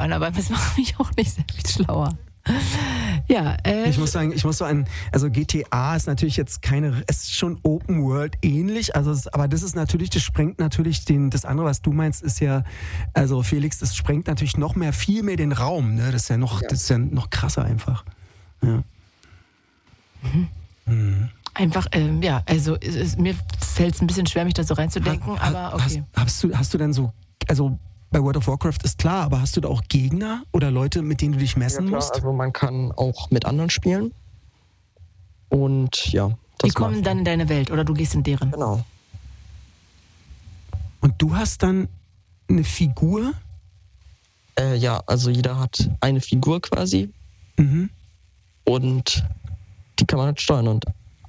an, aber das macht mich auch nicht sehr viel schlauer. Ja, Ich muss sagen, also GTA ist natürlich jetzt es ist schon Open World ähnlich, aber das sprengt natürlich das andere, was du meinst, ist ja, also Felix, das sprengt natürlich viel mehr den Raum, ne? Das ist ja noch krasser einfach. Ja. Einfach, also mir fällt es ein bisschen schwer, mich da so reinzudenken, aber okay. Hast du dann so, also bei World of Warcraft ist klar, aber hast du da auch Gegner oder Leute, mit denen du dich messen musst? Also man kann auch mit anderen spielen. Und ja. Die kommen dann in deine Welt oder du gehst in deren? Genau. Und du hast dann eine Figur? Ja, also jeder hat eine Figur quasi. Und die kann man halt steuern und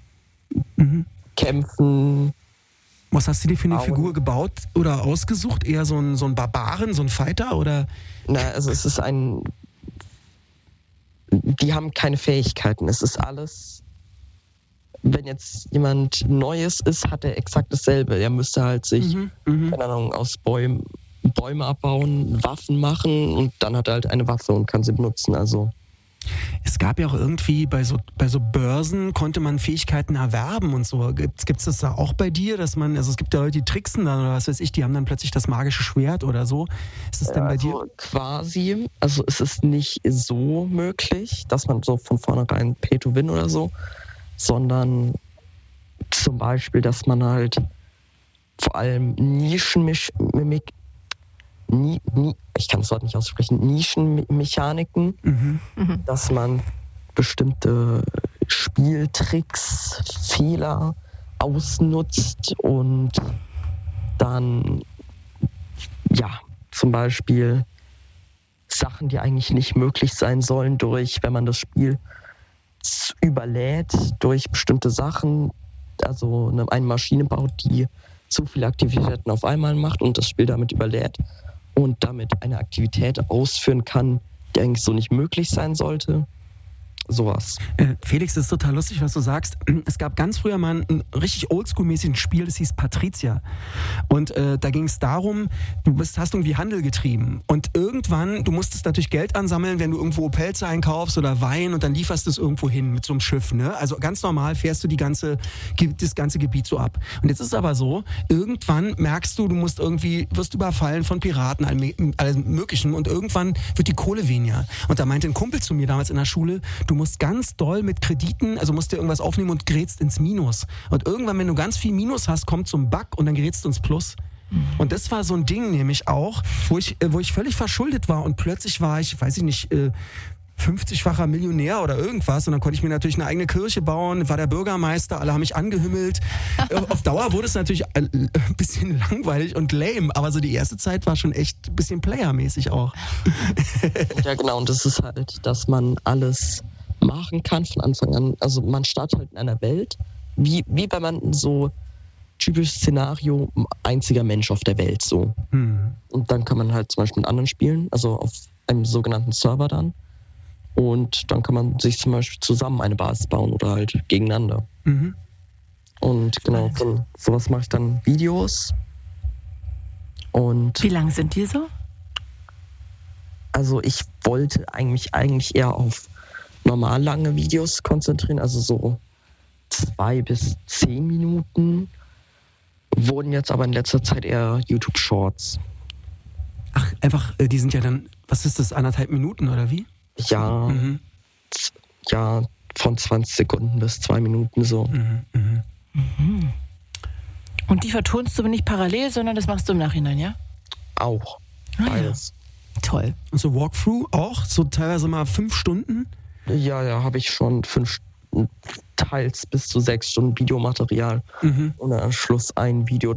kämpfen. Was hast du dir für eine Figur gebaut oder ausgesucht? Eher so ein Barbaren, so ein Fighter oder? Na, also es ist die haben keine Fähigkeiten. Es ist alles, wenn jetzt jemand Neues ist, hat er exakt dasselbe. Er müsste halt sich, keine Ahnung, aus Bäume abbauen, Waffen machen und dann hat er halt eine Waffe und kann sie benutzen, also. Es gab ja auch irgendwie bei so Börsen konnte man Fähigkeiten erwerben und so. Gibt's das da auch bei dir, dass man, also es gibt ja Leute, die tricksen dann oder was weiß ich, die haben dann plötzlich das magische Schwert oder so. Ist das denn bei dir? Quasi, also es ist nicht so möglich, dass man so von vornherein Pay to Win oder so, sondern zum Beispiel, dass man halt vor allem ich kann das Wort nicht aussprechen, Nischenmechaniken, dass man bestimmte Spieltricks, Fehler ausnutzt und dann, ja, zum Beispiel Sachen, die eigentlich nicht möglich sein sollen, wenn man das Spiel überlädt durch bestimmte Sachen, also eine Maschine baut, die zu viele Aktivitäten auf einmal macht und das Spiel damit überlädt und damit eine Aktivität ausführen kann, die eigentlich so nicht möglich sein sollte. Sowas. Felix, das ist total lustig, was du sagst. Es gab ganz früher mal ein richtig oldschool-mäßiges Spiel, das hieß Patricia. Und da ging es darum, hast irgendwie Handel getrieben. Und irgendwann, du musstest natürlich Geld ansammeln, wenn du irgendwo Pelze einkaufst oder Wein und dann lieferst du es irgendwo hin mit so einem Schiff. Ne? Also ganz normal fährst du das ganze Gebiet so ab. Und jetzt ist es aber so, irgendwann merkst du, wirst überfallen von Piraten, allem Möglichen. Und irgendwann wird die Kohle weniger. Und da meinte ein Kumpel zu mir damals in der Schule, du musst ganz doll mit Krediten, also musst dir irgendwas aufnehmen und gerätst ins Minus. Und irgendwann, wenn du ganz viel Minus hast, kommt so ein Bug und dann gerätst du ins Plus. Und das war so ein Ding nämlich auch, wo ich völlig verschuldet war und plötzlich war ich, weiß ich nicht, 50-facher Millionär oder irgendwas und dann konnte ich mir natürlich eine eigene Kirche bauen, war der Bürgermeister, alle haben mich angehümmelt. Auf Dauer wurde es natürlich ein bisschen langweilig und lame, aber so die erste Zeit war schon echt ein bisschen playermäßig auch. Ja genau, und das ist halt, dass man alles machen kann von Anfang an. Also man startet halt in einer Welt, wie wenn man so typisches Szenario, einziger Mensch auf der Welt so. Und dann kann man halt zum Beispiel mit anderen spielen, also auf einem sogenannten Server dann. Und dann kann man sich zum Beispiel zusammen eine Basis bauen oder halt gegeneinander. Und genau, von sowas mache ich dann Videos. Und wie lang sind die so? Also ich wollte eigentlich eher auf normal lange Videos konzentrieren, also so 2 bis 10 Minuten. Wurden jetzt aber in letzter Zeit eher YouTube Shorts. Ach, einfach, die sind ja dann, was ist das, 1,5 Minuten oder wie? Ja, ja, von 20 Sekunden bis 2 Minuten so. Und die vertonst du aber nicht parallel, sondern das machst du im Nachhinein, ja? Auch. Beides. Ja. Toll. Und so Walkthrough auch? So teilweise mal 5 Stunden? Ja, habe ich schon 5 teils bis zu 6 Stunden Videomaterial. Und am Schluss ein Video,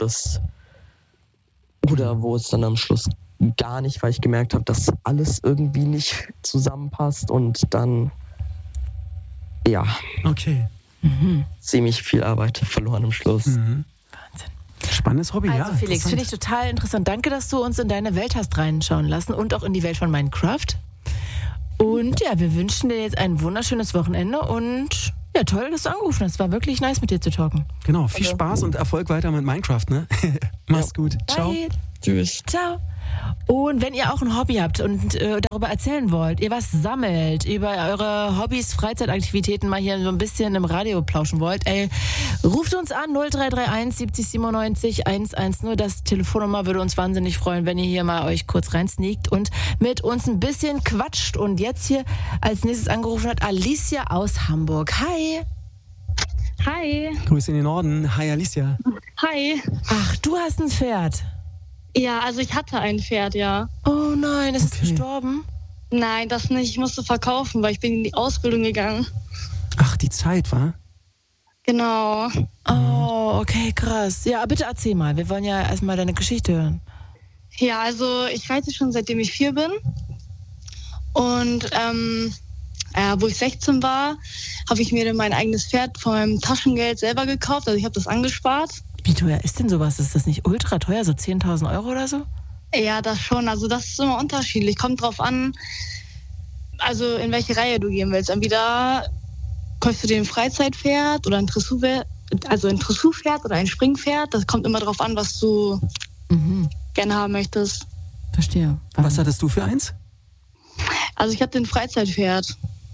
wo es dann am Schluss gar nicht, weil ich gemerkt habe, dass alles irgendwie nicht zusammenpasst und dann, ja. Okay. Ziemlich viel Arbeit verloren am Schluss. Wahnsinn. Spannendes Hobby, also Felix, finde ich total interessant. Danke, dass du uns in deine Welt hast reinschauen lassen und auch in die Welt von Minecraft. Und ja, wir wünschen dir jetzt ein wunderschönes Wochenende und ja, toll, dass du angerufen hast. War wirklich nice, mit dir zu talken. Genau, viel Spaß und Erfolg weiter mit Minecraft, ne? Mach's gut. Ciao. Bye. Tschüss. Ciao. Und wenn ihr auch ein Hobby habt und darüber erzählen wollt, ihr was sammelt, über eure Hobbys, Freizeitaktivitäten mal hier so ein bisschen im Radio plauschen wollt, ruft uns an 0331 70 97 110. Das Telefonnummer würde uns wahnsinnig freuen, wenn ihr hier mal euch kurz reinsneakt und mit uns ein bisschen quatscht. Und jetzt hier als nächstes angerufen hat Alicia aus Hamburg. Hi. Hi. Grüße in den Norden. Hi, Alicia. Hi. Ach, du hast ein Pferd. Ja, also ich hatte ein Pferd, ja. Oh nein, ist es gestorben? Nein, das nicht. Ich musste verkaufen, weil ich bin in die Ausbildung gegangen. Ach, die Zeit, wa? Genau. Oh, okay, krass. Ja, bitte erzähl mal. Wir wollen ja erstmal deine Geschichte hören. Ja, also ich reite schon seitdem ich 4 bin. Und wo ich 16 war, habe ich mir dann mein eigenes Pferd von meinem Taschengeld selber gekauft. Also ich habe das angespart. Wie teuer ist denn sowas? Ist das nicht ultra teuer, so 10.000 € oder so? Ja, das schon. Also das ist immer unterschiedlich. Kommt drauf an, also in welche Reihe du gehen willst. Entweder kaufst du dir ein Freizeitpferd oder ein Dressurpferd, oder ein Springpferd. Das kommt immer drauf an, was du gerne haben möchtest. Verstehe. Was hattest du für eins? Also ich hatte ein Freizeitpferd.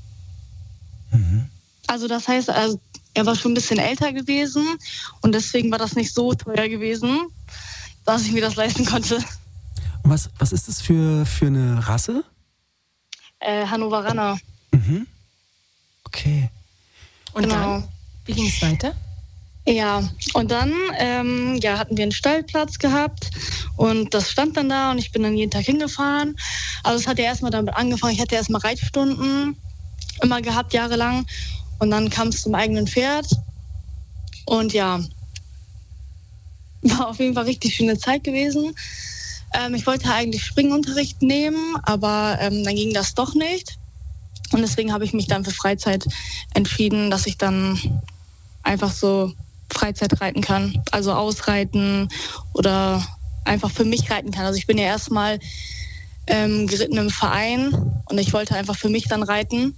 Also das heißt, er war schon ein bisschen älter gewesen und deswegen war das nicht so teuer gewesen, dass ich mir das leisten konnte. Und was ist das für eine Rasse? Hannoveraner. Okay. Und Genau. dann, wie ging es weiter? Ja, und dann hatten wir einen Stellplatz gehabt und das stand dann da und ich bin dann jeden Tag hingefahren. Also es hat ja erstmal damit angefangen, ich hatte erstmal Reitstunden immer gehabt, jahrelang. Und dann kam es zum eigenen Pferd. Und ja, war auf jeden Fall richtig schöne Zeit gewesen. Ich wollte eigentlich Springunterricht nehmen, aber dann ging das doch nicht. Und deswegen habe ich mich dann für Freizeit entschieden, dass ich dann einfach so Freizeit reiten kann. Also ausreiten oder einfach für mich reiten kann. Also ich bin ja erstmal geritten im Verein und ich wollte einfach für mich dann reiten.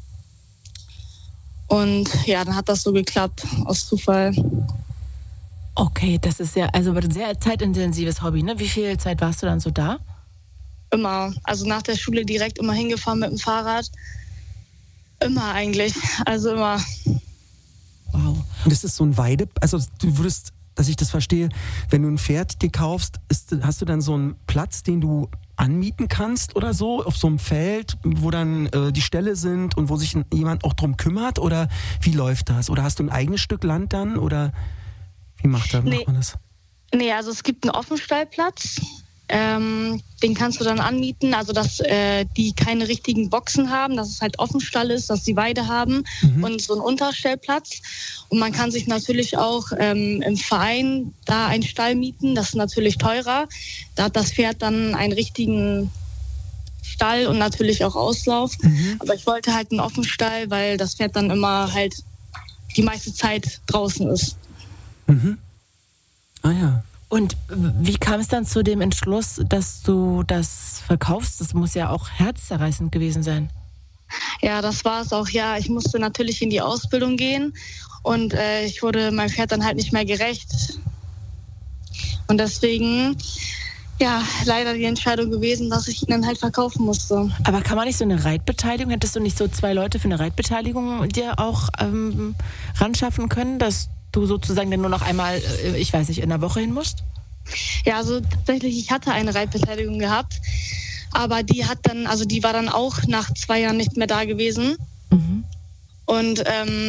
Und ja, dann hat das so geklappt, aus Zufall. Okay, das ist ja also ein sehr zeitintensives Hobby, ne? Wie viel Zeit warst du dann so da? Immer. Also nach der Schule direkt immer hingefahren mit dem Fahrrad. Immer eigentlich. Also immer. Wow. Und ist es so ein also du würdest, dass ich das verstehe, wenn du ein Pferd dir kaufst, hast du dann so einen Platz, den du anmieten kannst oder so, auf so einem Feld, wo dann die Ställe sind und wo sich jemand auch drum kümmert? Oder wie läuft das? Oder hast du ein eigenes Stück Land dann? Oder wie macht man das? Nee, also es gibt einen Offenstallplatz. Den kannst du dann anmieten, also dass die keine richtigen Boxen haben, dass es halt Offenstall ist, dass sie Weide haben und so einen Unterstellplatz. Und man kann sich natürlich auch im Verein da einen Stall mieten, das ist natürlich teurer. Da hat das Pferd dann einen richtigen Stall und natürlich auch Auslauf. Aber ich wollte halt einen Offenstall, weil das Pferd dann immer halt die meiste Zeit draußen ist. Ah ja. Und wie kam es dann zu dem Entschluss, dass du das verkaufst? Das muss ja auch herzzerreißend gewesen sein. Ja, das war es auch. Ja, ich musste natürlich in die Ausbildung gehen und ich wurde meinem Pferd dann halt nicht mehr gerecht. Und deswegen, ja, leider die Entscheidung gewesen, dass ich ihn dann halt verkaufen musste. Aber kann man nicht so eine Reitbeteiligung, hättest du nicht so 2 Leute für eine Reitbeteiligung dir auch ranschaffen können, dass du sozusagen dann nur noch einmal, ich weiß nicht, in der Woche hin musst? Ja, also tatsächlich, ich hatte eine Reitbeteiligung gehabt, aber die war dann auch nach 2 Jahren nicht mehr da gewesen. Und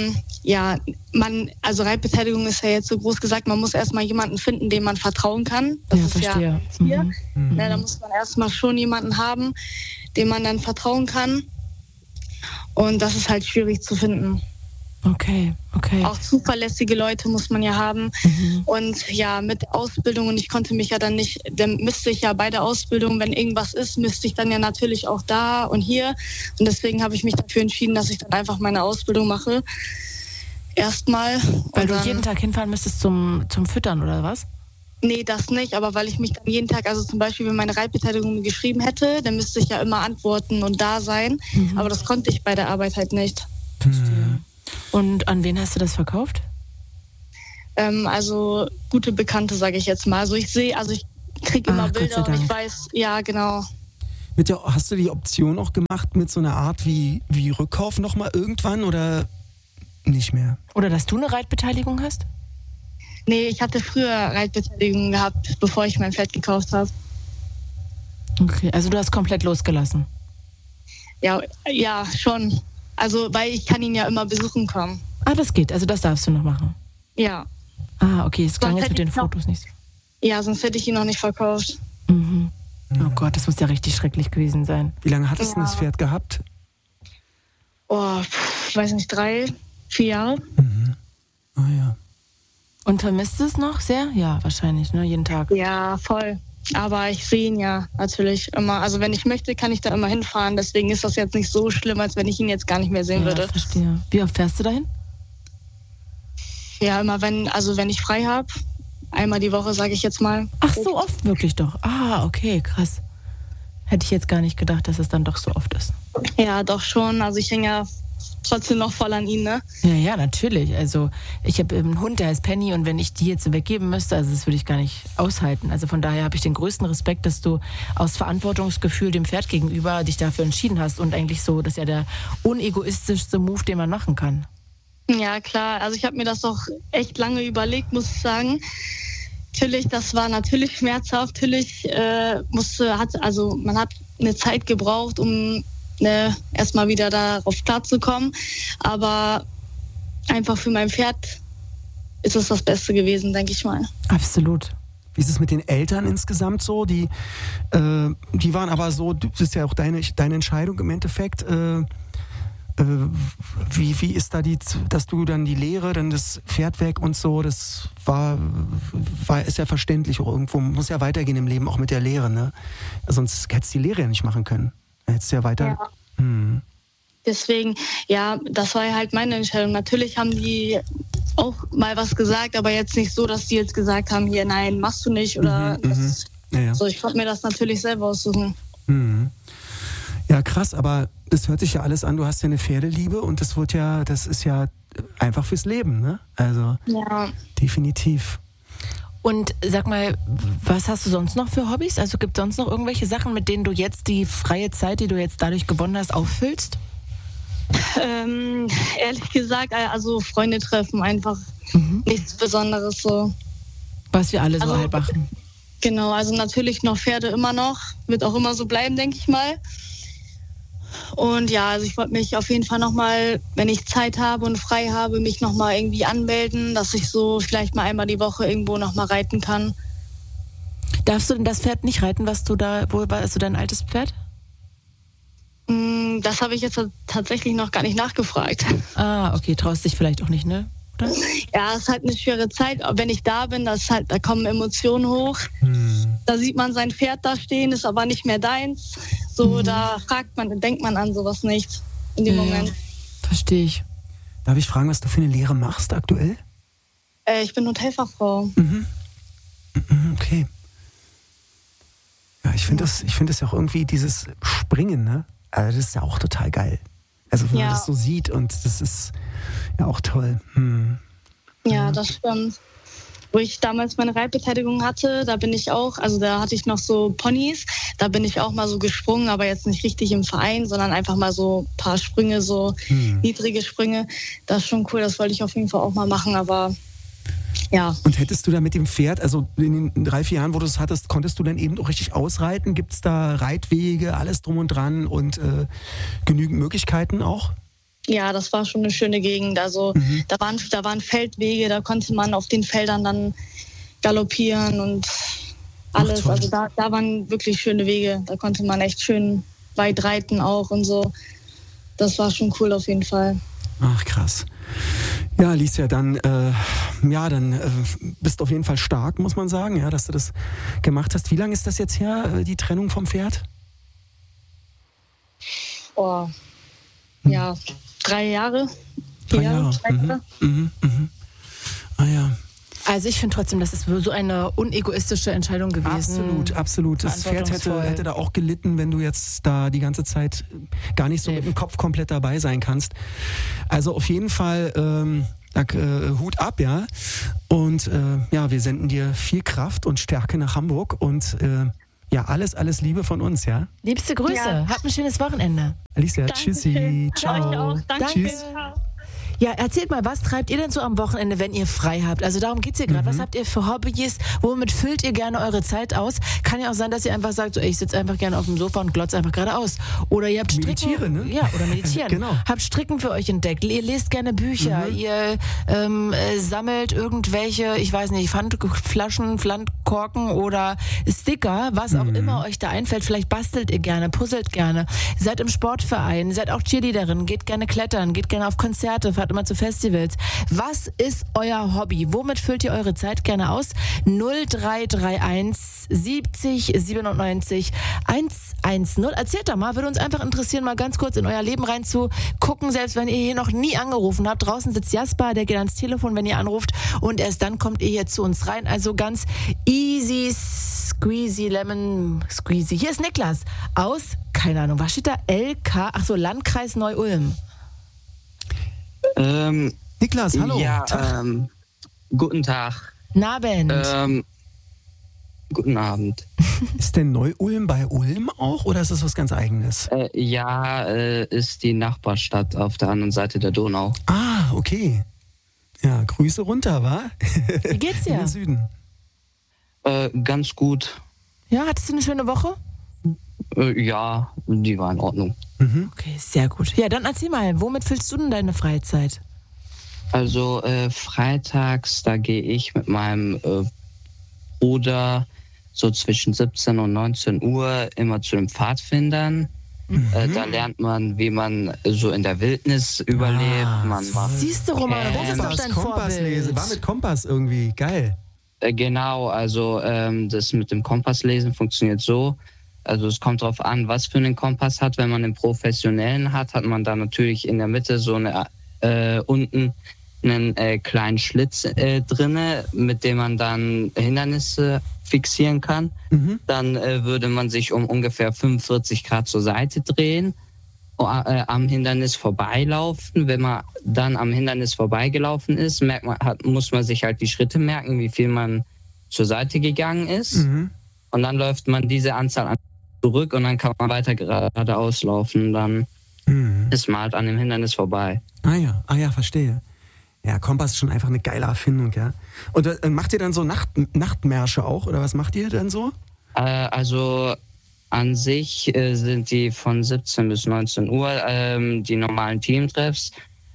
Reitbeteiligung ist ja jetzt so groß gesagt, man muss erstmal jemanden finden, dem man vertrauen kann. Das ist verstehe. Ja da muss man erstmal schon jemanden haben, dem man dann vertrauen kann. Und das ist halt schwierig zu finden. Okay. Auch zuverlässige Leute muss man ja haben. Und ja, mit Ausbildung, und ich konnte mich ja dann nicht, dann müsste ich ja bei der Ausbildung, wenn irgendwas ist, müsste ich dann ja natürlich auch da und hier. Und deswegen habe ich mich dafür entschieden, dass ich dann einfach meine Ausbildung mache. Erstmal. Weil du jeden Tag hinfahren müsstest zum Füttern oder was? Nee, das nicht, aber weil ich mich dann jeden Tag, also zum Beispiel, wenn meine Reitbeteiligung geschrieben hätte, dann müsste ich ja immer antworten und da sein. Aber das konnte ich bei der Arbeit halt nicht. Verstehe. Und an wen hast du das verkauft? Also gute Bekannte, sage ich jetzt mal. Also kriege immer Gott sei Bilder und Dank. ich weiß, ja, genau. Hast du die Option auch gemacht mit so einer Art wie Rückkauf nochmal irgendwann oder nicht mehr? Oder dass du eine Reitbeteiligung hast? Nee, ich hatte früher Reitbeteiligung gehabt, bevor ich mein Pferd gekauft habe. Okay, also du hast komplett losgelassen. Ja, schon. Also, weil ich kann ihn ja immer besuchen kommen. Das geht, also das darfst du noch machen. Ja. Okay, es klang Sonst jetzt mit hätte den ich noch- Fotos nicht so. Ja, sonst hätte ich ihn noch nicht verkauft. Mhm. Oh Gott, das muss ja richtig schrecklich gewesen sein. Wie lange hattest du denn das Ja. Pferd gehabt? Ich weiß nicht, 3, 4 Jahre. Ja. Und vermisst du es noch sehr? Ja, wahrscheinlich, ne? Jeden Tag. Ja, voll. Aber ich sehe ihn ja natürlich immer. Also wenn ich möchte, kann ich da immer hinfahren. Deswegen ist das jetzt nicht so schlimm, als wenn ich ihn jetzt gar nicht mehr sehen Ja, würde. verstehe. Wie oft fährst du dahin? Ja, immer wenn ich frei habe. Einmal die Woche, sage ich jetzt mal. Ach, so oft wirklich doch. Okay, krass. Hätte ich jetzt gar nicht gedacht, dass es dann doch so oft ist. Ja, doch schon. Also ich hänge ja trotzdem noch voll an ihn, ne? Ja, natürlich. Also ich habe einen Hund, der heißt Penny, und wenn ich die jetzt weggeben müsste, also das würde ich gar nicht aushalten. Also von daher habe ich den größten Respekt, dass du aus Verantwortungsgefühl dem Pferd gegenüber dich dafür entschieden hast und eigentlich so, das ist ja der unegoistischste Move, den man machen kann. Ja, klar. Also ich habe mir das doch echt lange überlegt, muss ich sagen. Natürlich, das war natürlich schmerzhaft. Natürlich man hat eine Zeit gebraucht, um erstmal wieder darauf klarzukommen. Aber einfach für mein Pferd ist es das Beste gewesen, denke ich mal. Absolut. Wie ist es mit den Eltern insgesamt so? Die waren aber so, das ist ja auch deine Entscheidung im Endeffekt. Wie ist da dass du dann die Lehre, dann das Pferd weg und so, das ist ja verständlich auch irgendwo, muss ja weitergehen im Leben, auch mit der Lehre, ne? Sonst hättest du die Lehre ja nicht machen können. Dann hättest du ja weiter... Ja. Deswegen, ja, das war ja halt meine Entscheidung. Natürlich haben die auch mal was gesagt, aber jetzt nicht so, dass die jetzt gesagt haben, hier, nein, machst du nicht. Oder Ja. So, ich konnte mir das natürlich selber aussuchen. Ja, krass, aber das hört sich ja alles an, du hast ja eine Pferdeliebe und das ist ja einfach fürs Leben, ne? Also Ja. definitiv. Und sag mal, was hast du sonst noch für Hobbys? Also gibt es sonst noch irgendwelche Sachen, mit denen du jetzt die freie Zeit, die du jetzt dadurch gewonnen hast, auffüllst? Ehrlich gesagt, also Freunde treffen, einfach nichts Besonderes so. Was wir alle so Also- halt machen. Genau, also natürlich noch Pferde immer noch, wird auch immer so bleiben, denke ich mal. Und ja, also ich wollte mich auf jeden Fall nochmal, wenn ich Zeit habe und frei habe, mich nochmal irgendwie anmelden, dass ich so vielleicht mal einmal die Woche irgendwo nochmal reiten kann. Darfst du denn das Pferd nicht reiten, also dein altes Pferd? Das habe ich jetzt tatsächlich noch gar nicht nachgefragt. Okay, traust dich vielleicht auch nicht, ne? Oder? Ja, es ist halt eine schwere Zeit. Aber wenn ich da bin, da kommen Emotionen hoch. Da sieht man sein Pferd da stehen, ist aber nicht mehr deins. So, da denkt man an sowas nicht in dem Moment. Verstehe ich. Darf ich fragen, was du für eine Lehre machst aktuell? Ich bin Hotelfachfrau. Okay. Ja, ich finde das ja auch irgendwie dieses Springen, ne? Also das ist ja auch total geil. Also wenn man das so sieht und das ist ja auch toll. Ja, das stimmt. Wo ich damals meine Reitbeteiligung hatte, da hatte ich noch so Ponys, da bin ich auch mal so gesprungen, aber jetzt nicht richtig im Verein, sondern einfach mal so ein paar Sprünge, so niedrige Sprünge. Das ist schon cool, das wollte ich auf jeden Fall auch mal machen, aber ja. Und hättest du da mit dem Pferd, also in den 3-4 Jahren, wo du es hattest, konntest du dann eben auch richtig ausreiten? Gibt es da Reitwege, alles drum und dran und genügend Möglichkeiten auch? Ja, das war schon eine schöne Gegend. Also da waren Feldwege, da konnte man auf den Feldern dann galoppieren und alles. Ach, also da waren wirklich schöne Wege. Da konnte man echt schön weit reiten auch und so. Das war schon cool auf jeden Fall. Ach, krass. Ja, Alicia, dann bist du auf jeden Fall stark, muss man sagen, ja, dass du das gemacht hast. Wie lange ist das jetzt her, die Trennung vom Pferd? Ja, 3 Jahre. 3 Jahre. Ah ja. Also ich finde trotzdem, das ist so eine unegoistische Entscheidung gewesen. Absolut. Das Pferd hätte da auch gelitten, wenn du jetzt da die ganze Zeit gar nicht so mit dem Kopf komplett dabei sein kannst. Also auf jeden Fall, Hut ab, ja. Und ja, wir senden dir viel Kraft und Stärke nach Hamburg und ja, alles Liebe von uns, ja. Liebste Grüße, habt ein schönes Wochenende. Alicia, tschüssi, ciao. Ja, euch auch. Danke. Tschüss. Ja, erzählt mal, was treibt ihr denn so am Wochenende, wenn ihr frei habt? Also darum geht's hier gerade. Was habt ihr für Hobbys? Womit füllt ihr gerne eure Zeit aus? Kann ja auch sein, dass ihr einfach sagt, so, ich sitze einfach gerne auf dem Sofa und glotze einfach geradeaus. Oder ihr habt Stricken. Meditieren, ne? Ja, oder meditieren. Genau. Habt Stricken für euch entdeckt. Ihr lest gerne Bücher. Ihr sammelt irgendwelche, ich weiß nicht, Pfandflaschen, Pfandkorken oder Sticker, was auch immer euch da einfällt. Vielleicht bastelt ihr gerne, puzzelt gerne. Seid im Sportverein, seid auch Cheerleaderin, geht gerne klettern, geht gerne auf Konzerte, fahrt immer zu Festivals. Was ist euer Hobby? Womit füllt ihr eure Zeit gerne aus? 0331 70 97 110. Erzählt doch mal, würde uns einfach interessieren, mal ganz kurz in euer Leben reinzugucken, selbst wenn ihr hier noch nie angerufen habt. Draußen sitzt Jasper, der geht ans Telefon, wenn ihr anruft und erst dann kommt ihr hier zu uns rein. Also ganz easy, squeezy, lemon squeezy. Hier ist Niklas aus, keine Ahnung, was steht da? LK, Landkreis Neu-Ulm. Niklas, hallo. Ja, guten Tag. Nabend. Guten Abend. Ist denn Neu-Ulm bei Ulm auch oder ist das was ganz Eigenes? Ist die Nachbarstadt auf der anderen Seite der Donau. Ah, okay. Ja, Grüße runter, wa? Wie geht's dir? In den Süden. Ganz gut. Ja, hattest du eine schöne Woche? Ja, die war in Ordnung. Okay, sehr gut. Ja, dann erzähl mal, womit füllst du denn deine Freizeit? Also freitags, da gehe ich mit meinem Bruder so zwischen 17 und 19 Uhr immer zu den Pfadfindern. Da lernt man, wie man so in der Wildnis überlebt. Man macht Siehst du, Romano, das ist doch dein Kompass lesen. Vorbild. War mit Kompass irgendwie. Geil. Genau, also das mit dem Kompasslesen funktioniert so. Also es kommt darauf an, was für einen Kompass hat. Wenn man einen professionellen hat, hat man da natürlich in der Mitte so eine unten einen kleinen Schlitz drinne, mit dem man dann Hindernisse fixieren kann. Dann würde man sich um ungefähr 45 Grad zur Seite drehen, am Hindernis vorbeilaufen. Wenn man dann am Hindernis vorbeigelaufen ist, muss man sich halt die Schritte merken, wie viel man zur Seite gegangen ist. Und dann läuft man diese Anzahl zurück und dann kann man weiter geradeaus laufen. Dann ist man halt an dem Hindernis vorbei. Ah ja, verstehe. Ja, Kompass ist schon einfach eine geile Erfindung, ja. Und macht ihr dann so Nachtmärsche auch oder was macht ihr dann so? Also an sich sind die von 17 bis 19 Uhr die normalen Teamtreffs.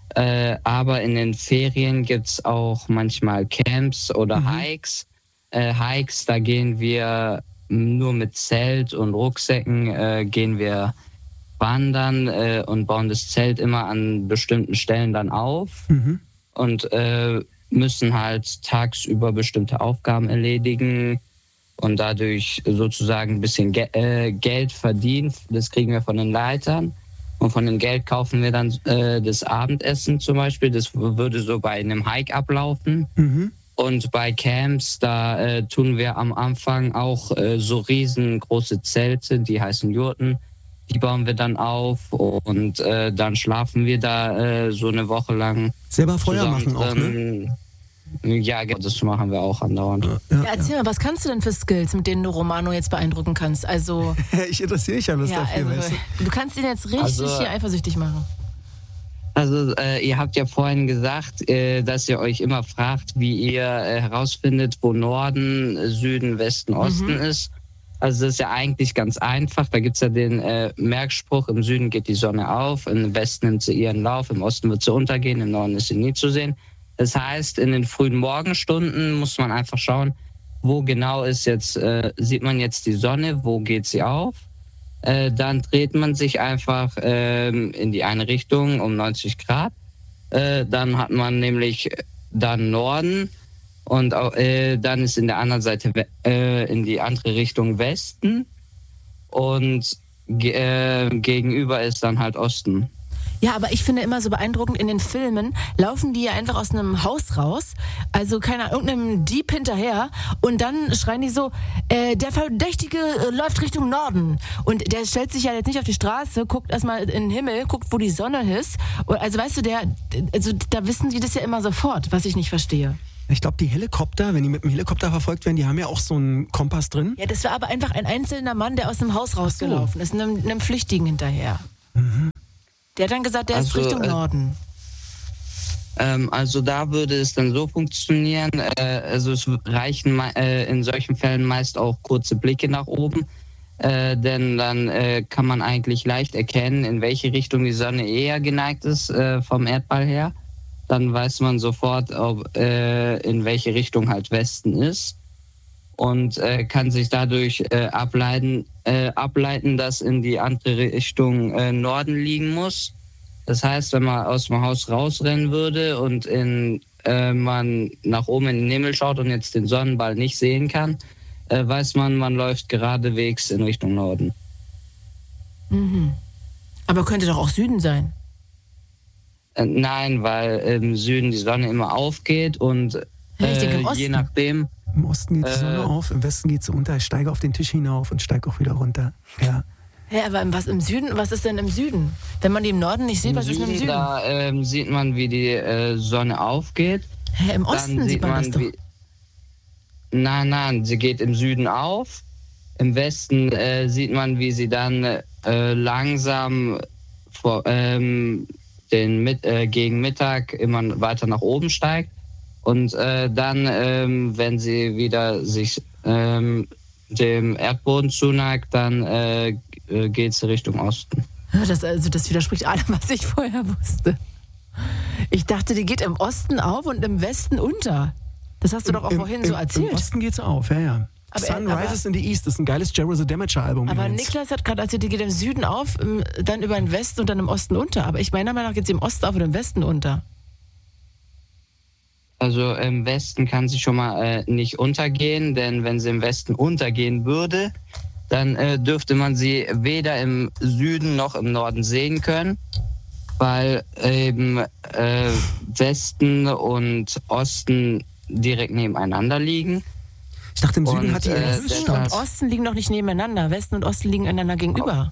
Aber in den Ferien gibt es auch manchmal Camps oder Hikes. Hikes, da gehen wir nur mit Zelt und Rucksäcken, gehen wir wandern und bauen das Zelt immer an bestimmten Stellen dann auf und müssen halt tagsüber bestimmte Aufgaben erledigen und dadurch sozusagen ein bisschen Geld verdienen. Das kriegen wir von den Leitern. Und von dem Geld kaufen wir dann das Abendessen zum Beispiel. Das würde so bei einem Hike ablaufen. Und bei Camps, da tun wir am Anfang auch so riesengroße Zelte, die heißen Jurten. Die bauen wir dann auf und dann schlafen wir da so eine Woche lang. Selber Feuer machen auch, ne? Ja, das machen wir auch andauernd. Ja, erzähl mal, was kannst du denn für Skills, mit denen du Romano jetzt beeindrucken kannst? Also, ich interessiere mich ja bloß dafür, weißt du? Du kannst ihn jetzt richtig hier eifersüchtig machen. Also ihr habt ja vorhin gesagt, dass ihr euch immer fragt, wie ihr herausfindet, wo Norden, Süden, Westen, Osten ist. Also das ist ja eigentlich ganz einfach. Da gibt es ja den Merkspruch, im Süden geht die Sonne auf, im Westen nimmt sie ihren Lauf, im Osten wird sie untergehen, im Norden ist sie nie zu sehen. Das heißt, in den frühen Morgenstunden muss man einfach schauen, wo genau ist jetzt, sieht man jetzt die Sonne, wo geht sie auf? Dann dreht man sich einfach in die eine Richtung um 90 Grad. Dann hat man nämlich dann Norden und dann ist in der anderen Seite in die andere Richtung Westen und gegenüber ist dann halt Osten. Ja, aber ich finde immer so beeindruckend, in den Filmen laufen die ja einfach aus einem Haus raus, also irgendeinem Dieb hinterher und dann schreien die so, der Verdächtige läuft Richtung Norden und der stellt sich ja jetzt nicht auf die Straße, guckt erstmal in den Himmel, guckt, wo die Sonne ist. Also weißt du, da wissen die das ja immer sofort, was ich nicht verstehe. Ich glaube, die Helikopter, wenn die mit dem Helikopter verfolgt werden, die haben ja auch so einen Kompass drin. Ja, das war aber einfach ein einzelner Mann, der aus dem Haus rausgelaufen ist, einem Flüchtigen hinterher. Mhm. Der hat dann gesagt, der ist Richtung Norden. Also da würde es dann so funktionieren, also es reichen in solchen Fällen meist auch kurze Blicke nach oben, denn dann kann man eigentlich leicht erkennen, in welche Richtung die Sonne eher geneigt ist vom Erdball her. Dann weiß man sofort, in welche Richtung halt Westen ist und kann sich dadurch ableiten, dass in die andere Richtung Norden liegen muss. Das heißt, wenn man aus dem Haus rausrennen würde und man nach oben in den Himmel schaut und jetzt den Sonnenball nicht sehen kann, weiß man läuft geradewegs in Richtung Norden. Mhm. Aber könnte doch auch Süden sein. Nein, weil im Süden die Sonne immer aufgeht und je nachdem... Im Osten geht die Sonne auf, im Westen geht sie unter. Ich steige auf den Tisch hinauf und steige auch wieder runter. Ja. Ja, aber was im Süden? Was ist denn im Süden? Wenn man die im Norden nicht sieht, was ist denn im Süden? Da sieht man, wie die Sonne aufgeht. Hä, im Osten dann sieht man das doch. Nein, sie geht im Süden auf. Im Westen sieht man, wie sie dann langsam gegen Mittag immer weiter nach oben steigt. Und dann, wenn sie wieder sich dem Erdboden zuneigt, dann geht sie Richtung Osten. Das widerspricht allem, was ich vorher wusste. Ich dachte, die geht im Osten auf und im Westen unter. Das hast du doch auch vorhin so erzählt. Im Osten geht sie auf, ja. Aber Sun Rises in the East ist ein geiles Jerry the Damager-Album. Aber Niklas hat gerade erzählt, die geht im Süden auf, dann über den Westen und dann im Osten unter. Aber ich meiner Meinung nach geht sie im Osten auf und im Westen unter. Also im Westen kann sie schon mal nicht untergehen, denn wenn sie im Westen untergehen würde, dann dürfte man sie weder im Süden noch im Norden sehen können, weil eben Westen und Osten direkt nebeneinander liegen. Ich dachte, im Süden hat die Westen und Osten liegen doch nicht nebeneinander. Westen und Osten liegen einander gegenüber.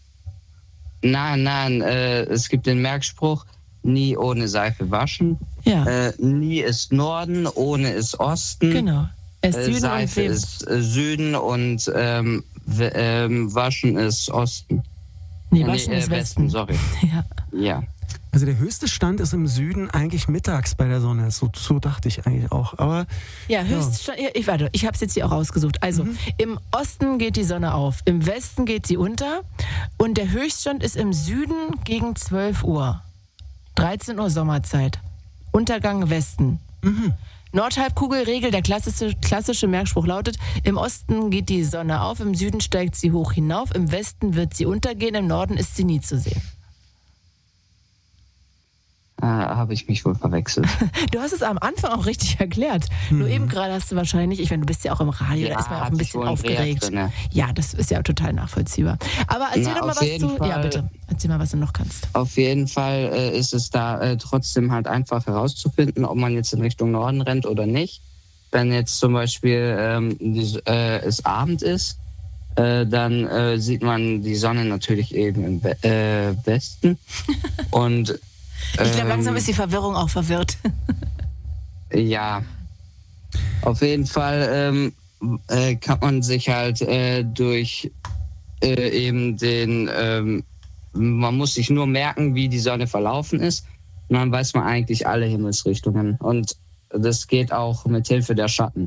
Nein, es gibt den Merkspruch, nie ohne Seife waschen. Ja. Nie ist Norden, ohne ist Osten. Genau. Süden Seife ist Süden und Waschen ist Osten. Nee, Waschen ist Westen. Sorry. Ja. Also der höchste Stand ist im Süden eigentlich mittags bei der Sonne. So dachte ich eigentlich auch. Aber Höchststand. Ja. Ich habe es jetzt hier auch rausgesucht. Also im Osten geht die Sonne auf, im Westen geht sie unter und der Höchststand ist im Süden gegen 12 Uhr. 13 Uhr Sommerzeit. Untergang Westen. Nordhalbkugelregel, der klassische Merkspruch lautet, im Osten geht die Sonne auf, im Süden steigt sie hoch hinauf, im Westen wird sie untergehen, im Norden ist sie nie zu sehen. Habe ich mich wohl verwechselt. Du hast es am Anfang auch richtig erklärt. Nur eben gerade hast du wahrscheinlich, du bist ja auch im Radio, da ist man auch ein bisschen aufgeregt. Ja, das ist ja total nachvollziehbar. Aber erzähl doch mal was zu... Ja, bitte. Erzähl mal, was du noch kannst. Auf jeden Fall ist es da trotzdem halt einfach herauszufinden, ob man jetzt in Richtung Norden rennt oder nicht. Wenn jetzt zum Beispiel es Abend ist, dann sieht man die Sonne natürlich eben im Westen. Und ich glaube, langsam ist die Verwirrung auch verwirrt. Ja. Auf jeden Fall kann man sich halt durch eben man muss sich nur merken, wie die Sonne verlaufen ist. Und dann weiß man eigentlich alle Himmelsrichtungen. Und das geht auch mit Hilfe der Schatten.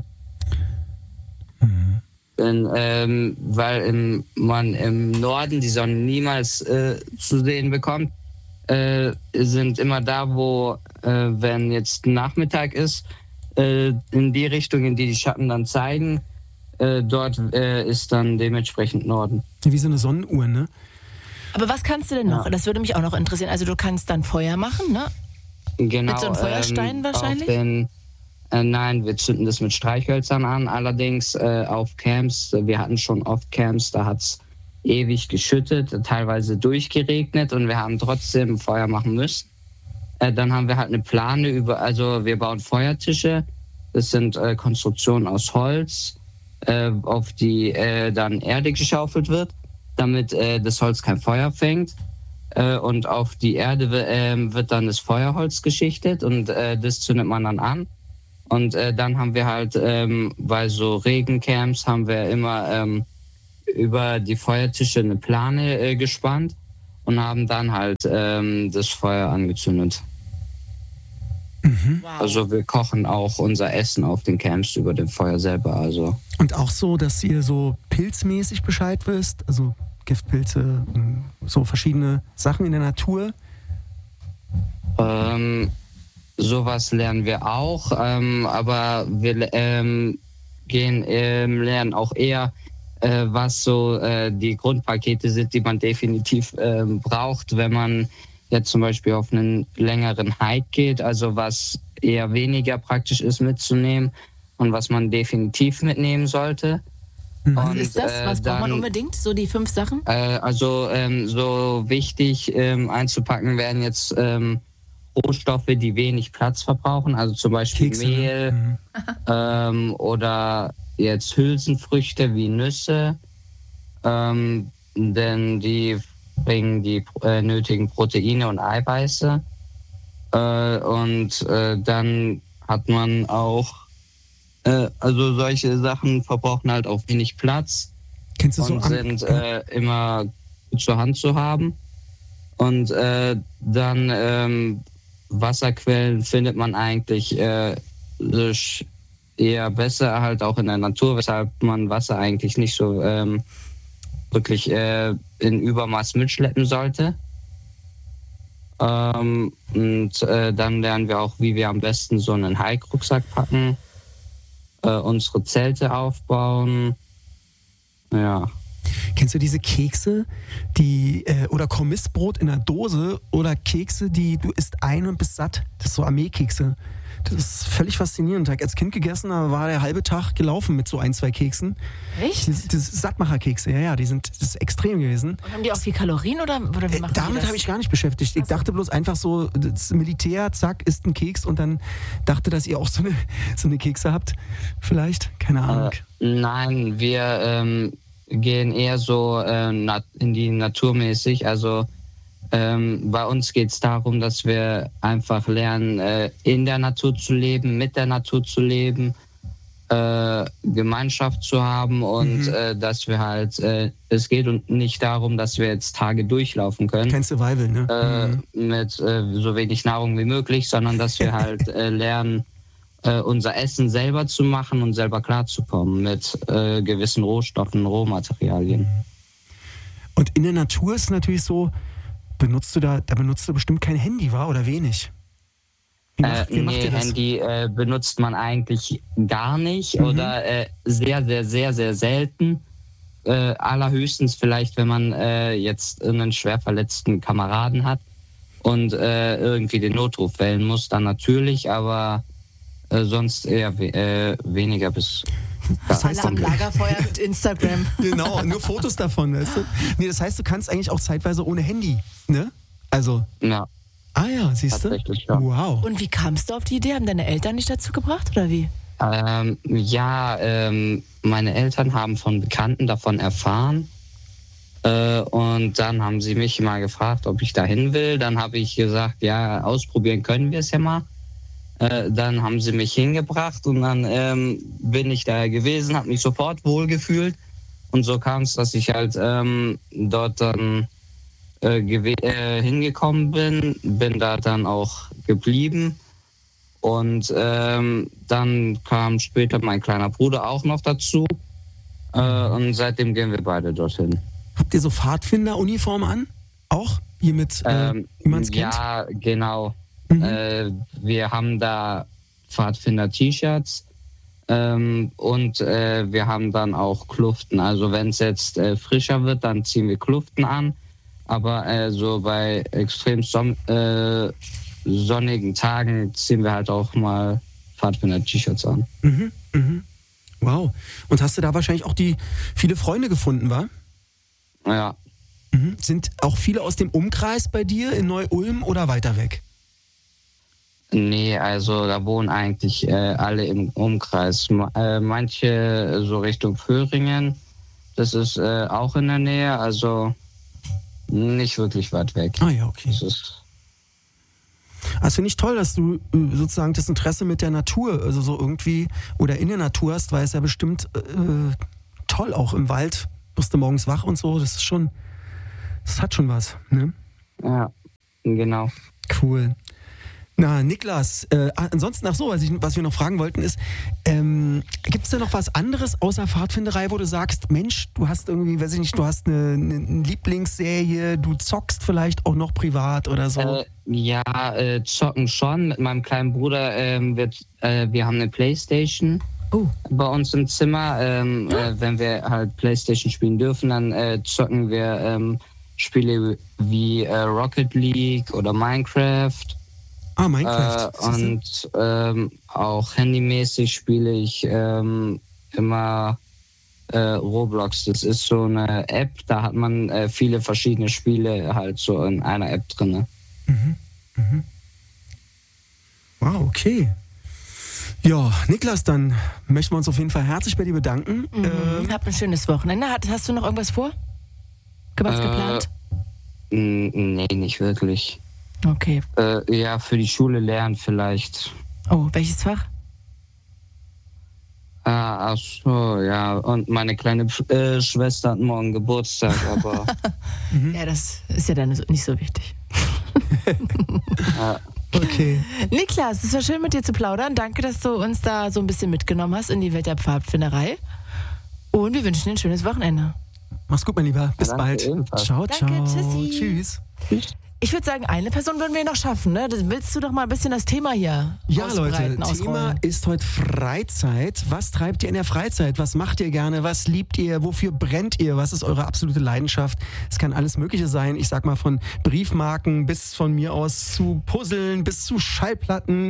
Denn, weil man im Norden die Sonne niemals zu sehen bekommt, sind immer da, wo, wenn jetzt Nachmittag ist, in die Richtung, in die Schatten dann zeigen, dort ist dann dementsprechend Norden. Wie so eine Sonnenuhr, ne? Aber was kannst du denn noch? Ja. Das würde mich auch noch interessieren. Also du kannst dann Feuer machen, ne? Genau. Mit so einem Feuerstein wahrscheinlich? Nein, wir zünden das mit Streichhölzern an. Allerdings auf Camps, wir hatten schon oft Camps, da hat es ewig geschüttet, teilweise durchgeregnet und wir haben trotzdem Feuer machen müssen. Dann haben wir halt eine Plane also wir bauen Feuertische. Das sind Konstruktionen aus Holz, auf die dann Erde geschaufelt wird, damit das Holz kein Feuer fängt. Und auf die Erde wird dann das Feuerholz geschichtet und das zündet man dann an. Und dann haben wir halt bei so Regencamps haben wir immer über die Feuertische eine Plane gespannt und haben dann halt das Feuer angezündet. Mhm. Wow. Also wir kochen auch unser Essen auf den Camps über dem Feuer selber. Also. Und auch so, dass ihr so pilzmäßig Bescheid wisst, also Giftpilze, so verschiedene Sachen in der Natur? Sowas lernen wir auch, aber wir lernen auch eher, was so die Grundpakete sind, die man definitiv braucht, wenn man jetzt zum Beispiel auf einen längeren Hike geht, also was eher weniger praktisch ist mitzunehmen und was man definitiv mitnehmen sollte. Was Und, ist das? Was braucht man unbedingt? So die 5 Sachen? So wichtig einzupacken werden jetzt Rohstoffe, die wenig Platz verbrauchen, also zum Beispiel Kekse, Mehl oder jetzt Hülsenfrüchte wie Nüsse, denn die bringen die nötigen Proteine und Eiweiße. Dann hat man auch, also solche Sachen verbrauchen halt auch wenig Platz. Kennst du und so sind immer gut zur Hand zu haben. Und dann Wasserquellen findet man eigentlich eher besser halt auch in der Natur, weshalb man Wasser eigentlich nicht so wirklich in Übermaß mitschleppen sollte. Dann lernen wir auch, wie wir am besten so einen Hike-Rucksack packen, unsere Zelte aufbauen. Ja. Kennst du diese Kekse, die oder Kommissbrot in einer Dose oder Kekse, die du isst ein und bist satt? Das ist so Armeekekse. Das ist völlig faszinierend. Ich habe als Kind gegessen, da war der halbe Tag gelaufen mit so 1, 2 Keksen. Echt? Das Sattmacherkekse, ja, das ist extrem gewesen. Und haben die auch viel Kalorien oder wie machen die Damit das? habe ich gar nicht beschäftigt. Ich dachte bloß einfach so, das Militär, zack, isst ein Keks und dann dachte, dass ihr auch so eine Kekse habt. Vielleicht? Keine Ahnung. Nein, wir gehen eher so in die naturmäßig. Also bei uns geht es darum, dass wir einfach lernen, in der Natur zu leben, mit der Natur zu leben, Gemeinschaft zu haben und dass wir halt, es geht nicht darum, dass wir jetzt Tage durchlaufen können. Kein Survival, ne? Mit so wenig Nahrung wie möglich, sondern dass wir halt lernen, unser Essen selber zu machen und selber klarzukommen mit gewissen Rohstoffen, Rohmaterialien. Und in der Natur ist es natürlich so, benutzt du bestimmt kein Handy, wa? Oder wenig? Wie macht ihr das? Handy benutzt man eigentlich gar nicht oder sehr, sehr, sehr, sehr selten. Allerhöchstens vielleicht, wenn man jetzt einen schwer verletzten Kameraden hat und irgendwie den Notruf wählen muss, dann natürlich, aber sonst eher weniger bis... Das heißt, Alle am Lagerfeuer mit Instagram. Genau, nur Fotos davon, weißt du? Nee, das heißt, du kannst eigentlich auch zeitweise ohne Handy, ne? Also. Ja. Ah ja, siehst du? Tatsächlich, ja. Wow. Und wie kamst du auf die Idee? Haben deine Eltern dich dazu gebracht oder wie? Meine Eltern haben von Bekannten davon erfahren und dann haben sie mich mal gefragt, ob ich dahin will. Dann habe ich gesagt, ja, ausprobieren können wir es ja mal. Dann haben sie mich hingebracht und dann bin ich da gewesen, habe mich sofort wohlgefühlt und so kam es, dass ich halt dort dann hingekommen bin da dann auch geblieben und dann kam später mein kleiner Bruder auch noch dazu und seitdem gehen wir beide dorthin. Habt ihr so Pfadfinder-Uniform an? Auch? Hier mit, wie man es kennt? Ja, genau. Wir haben da Pfadfinder-T-Shirts und wir haben dann auch Kluften. Also wenn es jetzt frischer wird, dann ziehen wir Kluften an. Aber so bei extrem sonnigen Tagen ziehen wir halt auch mal Pfadfinder-T-Shirts an. Wow. Und hast du da wahrscheinlich auch die viele Freunde gefunden, wa? Ja. Sind auch viele aus dem Umkreis bei dir in Neu-Ulm oder weiter weg? Nee, also da wohnen eigentlich alle im Umkreis. Manche so Richtung Föhringen, das ist auch in der Nähe, also nicht wirklich weit weg. Ah ja, okay. Also finde ich toll, dass du sozusagen das Interesse mit der Natur, also so irgendwie, oder in der Natur hast, weil es ja bestimmt toll auch im Wald, wirst du morgens wach und so, das hat schon was, ne? Ja, genau. Cool. Na, Niklas, ansonsten was wir noch fragen wollten ist, gibt es da noch was anderes außer Pfadfinderei, wo du sagst, Mensch, du hast irgendwie, weiß ich nicht, du hast eine Lieblingsserie, du zockst vielleicht auch noch privat oder so? Zocken schon. Mit meinem kleinen Bruder wir haben eine Playstation bei uns im Zimmer. Wenn wir halt Playstation spielen dürfen, dann zocken wir Spiele wie Rocket League oder Minecraft. Minecraft. Und auch handymäßig spiele ich immer Roblox. Das ist so eine App, da hat man viele verschiedene Spiele halt so in einer App drin. Wow, okay. Ja, Niklas, dann möchten wir uns auf jeden Fall herzlich bei dir bedanken. Hab ein schönes Wochenende. Hast du noch irgendwas vor? Was geplant? Nee, nicht wirklich. Okay. Für die Schule lernen vielleicht. Oh, welches Fach? Ach so, ja. Und meine kleine Schwester hat morgen Geburtstag, aber... Ja, das ist ja dann nicht so wichtig. Ja. Okay. Niklas, es war schön mit dir zu plaudern. Danke, dass du uns da so ein bisschen mitgenommen hast in die Welt der Pfadfinderei. Und wir wünschen dir ein schönes Wochenende. Mach's gut, mein Lieber. Bis bald. Ebenfalls. Ciao, ciao. Danke, tschüssi. Tschüss. Ich würde sagen, eine Person würden wir noch schaffen, ne? Willst du doch mal ein bisschen das Thema hier ausbreiten, Leute, Thema ist heute Freizeit. Was treibt ihr in der Freizeit? Was macht ihr gerne? Was liebt ihr? Wofür brennt ihr? Was ist eure absolute Leidenschaft? Es kann alles Mögliche sein. Ich sag mal von Briefmarken bis von mir aus zu Puzzeln bis zu Schallplatten.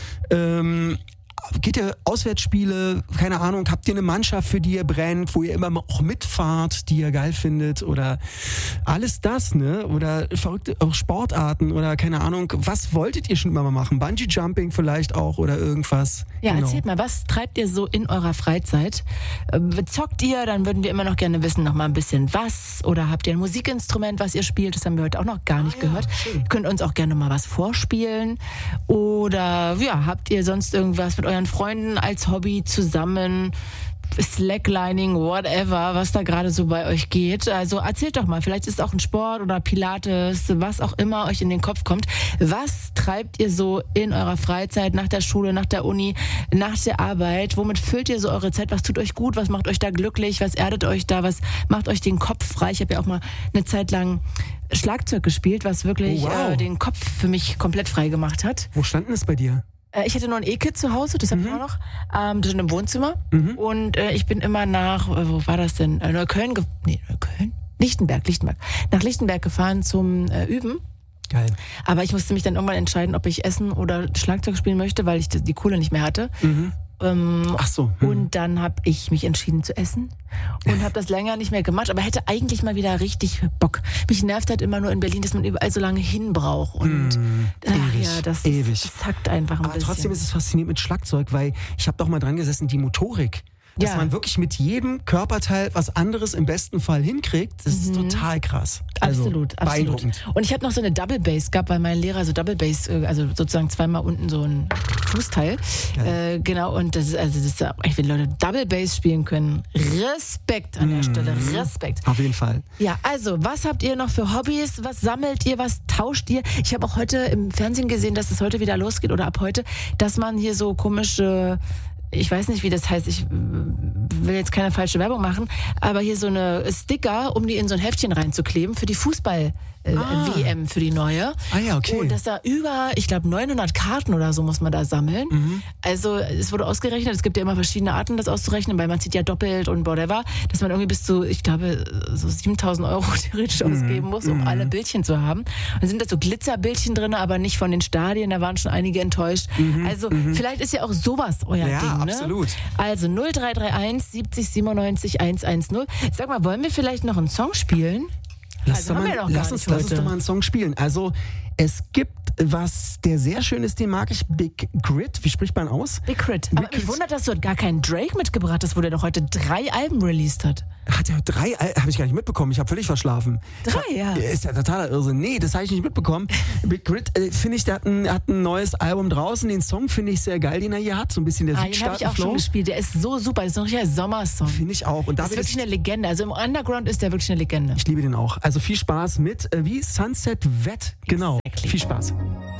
Geht ihr Auswärtsspiele, keine Ahnung, habt ihr eine Mannschaft, für die ihr brennt, wo ihr immer auch mitfahrt, die ihr geil findet oder alles das, ne? Oder verrückte auch Sportarten oder keine Ahnung, was wolltet ihr schon immer mal machen? Bungee-Jumping vielleicht auch oder irgendwas? Ja, erzählt mal, was treibt ihr so in eurer Freizeit? Zockt ihr? Dann würden wir immer noch gerne wissen, noch mal ein bisschen was. Oder habt ihr ein Musikinstrument, was ihr spielt? Das haben wir heute auch noch gar nicht gehört. Ihr könnt uns auch gerne mal was vorspielen. Oder ja, habt ihr sonst irgendwas mit euren Freunden als Hobby zusammen, Slacklining, whatever, was da gerade so bei euch geht. Also erzählt doch mal, vielleicht ist es auch ein Sport oder Pilates, was auch immer euch in den Kopf kommt. Was treibt ihr so in eurer Freizeit, nach der Schule, nach der Uni, nach der Arbeit? Womit füllt ihr so eure Zeit? Was tut euch gut? Was macht euch da glücklich? Was erdet euch da? Was macht euch den Kopf frei? Ich habe ja auch mal eine Zeit lang Schlagzeug gespielt, was wirklich den Kopf für mich komplett frei gemacht hat. Wo stand denn das bei dir? Ich hatte nur ein E-Kit zu Hause, das habe ich auch noch. Das ist im Wohnzimmer. Und ich bin immer nach, wo war das denn? Neukölln? Lichtenberg. Nach Lichtenberg gefahren zum Üben. Geil. Aber ich musste mich dann irgendwann entscheiden, ob ich essen oder Schlagzeug spielen möchte, weil ich die Kohle nicht mehr hatte. Ach so. Und dann habe ich mich entschieden zu essen und habe das länger nicht mehr gemacht, aber hätte eigentlich mal wieder richtig Bock. Mich nervt halt immer nur in Berlin, dass man überall so lange hin braucht und das hackt einfach ein bisschen. Aber trotzdem ist es faszinierend mit Schlagzeug, weil ich habe doch mal dran gesessen, die Motorik. Dass man wirklich mit jedem Körperteil was anderes im besten Fall hinkriegt, das ist total krass. Also absolut. Beeindruckend. Und ich habe noch so eine Double Bass gehabt, weil mein Lehrer so Double Bass, also sozusagen zweimal unten so ein Fußteil. Genau, und das ist echt, wenn Leute Double Bass spielen können, Respekt an der Stelle, Respekt. Auf jeden Fall. Ja, also, was habt ihr noch für Hobbys? Was sammelt ihr? Was tauscht ihr? Ich habe auch heute im Fernsehen gesehen, dass es heute wieder losgeht oder ab heute, dass man hier so komische, ich weiß nicht, wie das heißt, ich will jetzt keine falsche Werbung machen, aber hier so eine Sticker, um die in so ein Heftchen reinzukleben für die Fußballfans. WM für die neue. Ah ja, okay. Und dass da über, ich glaube, 900 Karten oder so muss man da sammeln. Also es wurde ausgerechnet, es gibt ja immer verschiedene Arten, das auszurechnen, weil man zieht ja doppelt und whatever, dass man irgendwie bis zu, ich glaube, so 7.000 Euro theoretisch ausgeben muss, um alle Bildchen zu haben. Und dann sind da so Glitzerbildchen drin, aber nicht von den Stadien, da waren schon einige enttäuscht. Also vielleicht ist ja auch sowas euer Ding, ne? Absolut. Also 0331 70 97 110. Sag mal, wollen wir vielleicht noch einen Song spielen? Lass uns doch mal einen Song spielen. Also es gibt was, der sehr schön ist, den mag ich, Big Grit. Wie spricht man aus? Big Grit. Aber mich wundert, dass du gar keinen Drake mitgebracht hast, wo der doch heute 3 Alben released hat. Hat er 3 Alben? Habe ich gar nicht mitbekommen. Ich habe völlig verschlafen. 3, ja. Ist ja totaler Irrsinn. Nee, das habe ich nicht mitbekommen. Big Grit, finde ich, der hat ein neues Album draußen. Den Song finde ich sehr geil, den er hier hat. So ein bisschen der den habe ich auch schon gespielt. Der ist so super. Das ist ein richtiger Sommersong. Finde ich auch. Und das ist wirklich eine Legende. Also im Underground ist der wirklich eine Legende. Ich liebe den auch. Also viel Spaß mit, wie Sunset Wet. Genau. Exactly. Viel Spaß.